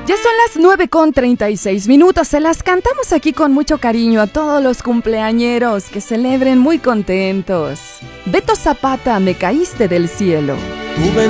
Ya son las 9:36. Se las cantamos aquí con mucho cariño a todos los cumpleañeros que celebren muy contentos. Beto Zapata, me caíste del cielo.